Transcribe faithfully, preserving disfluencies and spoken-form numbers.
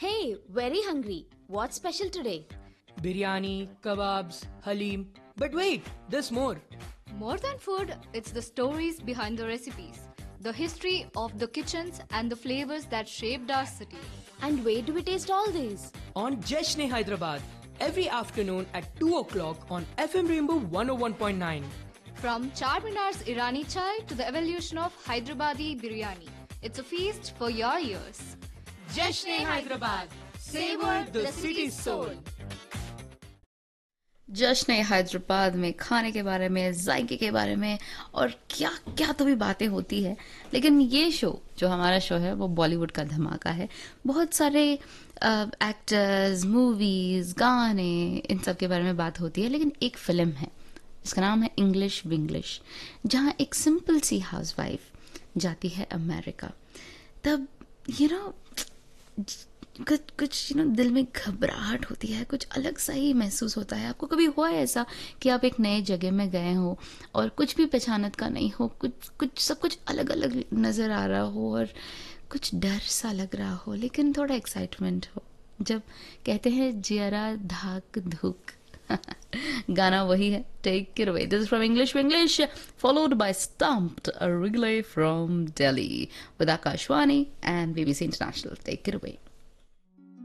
Hey, very hungry. What's special today? Biryani, kebabs, halim. But wait, there's more. More than food, it's the stories behind the recipes, the history of the kitchens and the flavors that shaped our city. And where do we taste all these? On Jashn Hyderabad, every afternoon at two o'clock on F M Rainbow one oh one point nine. From Charminar's Irani chai to the evolution of Hyderabadi biryani, it's a feast for your ears. Jashn Hyderabad, savor the city's soul. जश्न हैदराबाद में खाने के बारे में, जायके के बारे में और क्या क्या तो भी बातें होती है। लेकिन ये शो जो हमारा शो है वो बॉलीवुड का धमाका है। बहुत सारे एक्टर्स, मूवीज, गाने, इन सब के बारे में बात होती है। लेकिन एक फिल्म है जिसका नाम है इंग्लिश विंग्लिश, जहाँ एक सिंपल सी हाउसवाइफ जाती है अमेरिका। तब यू नो कुछ कुछ यू नो दिल में घबराहट होती है, कुछ अलग सा ही महसूस होता है। आपको कभी हुआ है ऐसा कि आप एक नए जगह में गए हो और कुछ भी पहचानत का नहीं हो, कुछ कुछ सब कुछ अलग अलग नज़र आ रहा हो और कुछ डर सा लग रहा हो लेकिन थोड़ा एक्साइटमेंट हो, जब कहते हैं जियरा धाक धुक। गाना वही है, take it away. This from English Vinglish followed by stumped, a relay from Delhi with Akashvani and BBC international. Take it away.